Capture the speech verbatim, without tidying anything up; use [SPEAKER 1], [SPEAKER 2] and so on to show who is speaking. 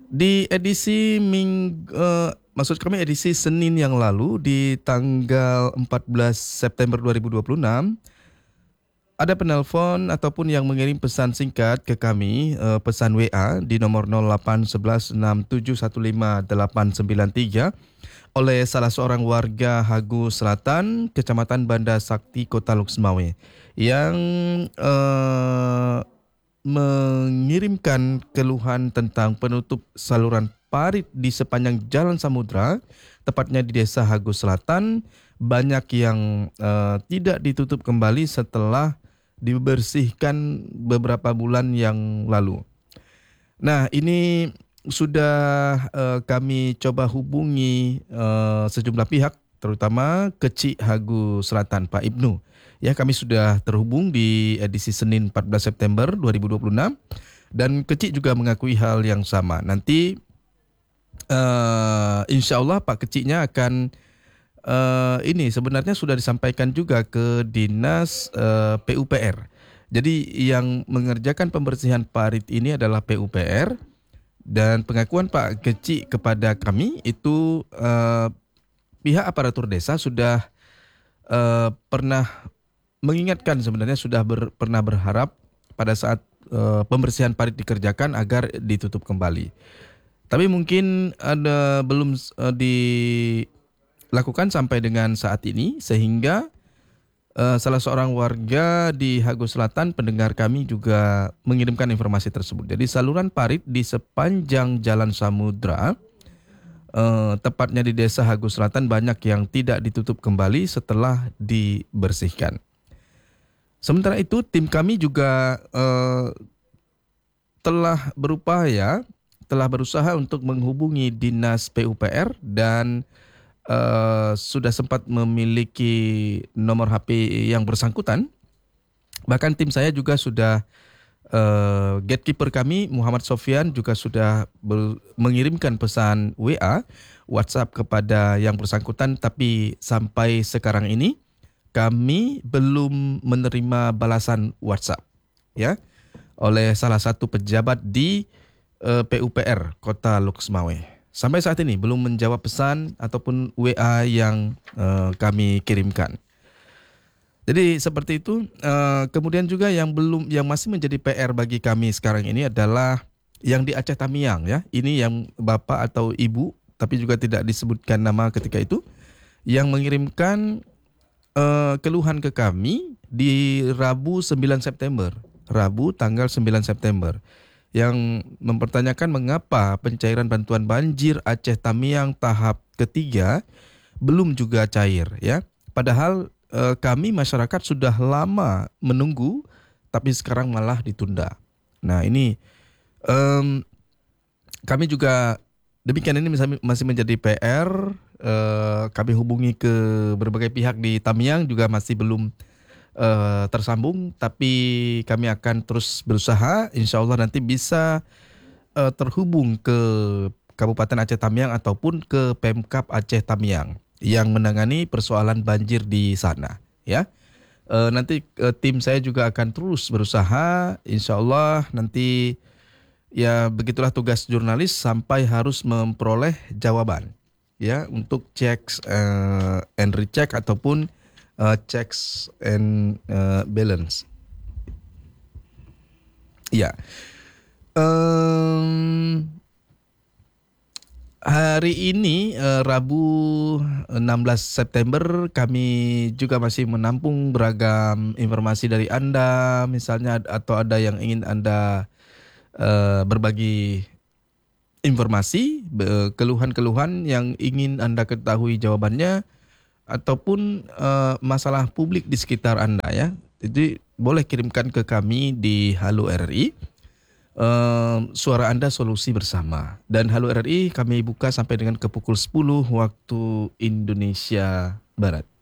[SPEAKER 1] Di edisi ming eee, maksud kami edisi Senin yang lalu di tanggal empat belas September dua ribu dua puluh enam, ada penelpon ataupun yang mengirim pesan singkat ke kami, eee, pesan W A di nomor nol lapan satu satu enam tujuh satu lima delapan sembilan tiga oleh salah seorang warga Hagu Selatan, Kecamatan Banda Sakti, Kota Luxmawe yang, eee, mengirimkan keluhan tentang penutup saluran parit di sepanjang Jalan Samudra, tepatnya di Desa Hagu Selatan, banyak yang eh, tidak ditutup kembali setelah dibersihkan beberapa bulan yang lalu. Nah, ini sudah eh, kami coba hubungi eh, sejumlah pihak, terutama Kecik Hagu Selatan, Pak Ibnu. Ya, kami sudah terhubung di edisi Senin empat belas September dua ribu dua puluh enam dan Kecik juga mengakui hal yang sama. Nanti uh, insya Allah Pak Keciknya akan uh, ini sebenarnya sudah disampaikan juga ke Dinas uh, P U P R. Jadi yang mengerjakan pembersihan parit ini adalah P U P R dan pengakuan Pak Kecik kepada kami itu uh, pihak aparatur desa sudah uh, pernah mengingatkan sebenarnya sudah ber, pernah berharap pada saat uh, pembersihan parit dikerjakan agar ditutup kembali. Tapi mungkin ada belum uh, dilakukan sampai dengan saat ini sehingga uh, salah seorang warga di Hagu Selatan pendengar kami juga mengirimkan informasi tersebut. Jadi saluran parit di sepanjang Jalan Samudra uh, tepatnya di Desa Hagu Selatan banyak yang tidak ditutup kembali setelah dibersihkan. Sementara itu, tim kami juga uh, telah berupaya, telah berusaha untuk menghubungi Dinas P U P R dan uh, sudah sempat memiliki nomor H P yang bersangkutan. Bahkan tim saya juga sudah, uh, gatekeeper kami Muhammad Sofyan juga sudah ber- mengirimkan pesan W A, WhatsApp kepada yang bersangkutan, tapi sampai sekarang ini kami belum menerima balasan WhatsApp ya oleh salah satu pejabat di uh, P U P R Kota Luxmawe. Sampai saat ini belum menjawab pesan ataupun W A yang uh, kami kirimkan. Jadi seperti itu. Uh, kemudian juga yang belum yang masih menjadi P R bagi kami sekarang ini adalah yang di Aceh Tamiang ya. Ini yang bapak atau ibu tapi juga tidak disebutkan nama ketika itu yang mengirimkan Uh, keluhan ke kami di Rabu sembilan September. Rabu tanggal sembilan September. Yang mempertanyakan mengapa pencairan bantuan banjir Aceh Tamiang tahap ketiga belum juga cair ya. Padahal uh, kami masyarakat sudah lama menunggu tapi sekarang malah ditunda. Nah, ini um, kami juga demikian ini masih menjadi P R. Uh, kami hubungi ke berbagai pihak di Tamiang juga masih belum uh, tersambung. Tapi kami akan terus berusaha. Insya Allah nanti bisa uh, terhubung ke Kabupaten Aceh Tamiang ataupun ke Pemkab Aceh Tamiang yang menangani persoalan banjir di sana. Ya, uh, nanti uh, tim saya juga akan terus berusaha. Insya Allah nanti ya begitulah tugas jurnalis sampai harus memperoleh jawaban ya untuk checks uh, and recheck ataupun uh, checks and uh, balance. Ya. Um, hari ini uh, Rabu enam belas September kami juga masih menampung beragam informasi dari Anda misalnya atau ada yang ingin Anda uh, berbagi informasi, keluhan-keluhan yang ingin Anda ketahui jawabannya ataupun uh, masalah publik di sekitar Anda ya. Jadi boleh kirimkan ke kami di Halo R R I. Uh, suara Anda solusi bersama. Dan Halo R R I kami buka sampai dengan ke pukul sepuluh waktu Indonesia Barat.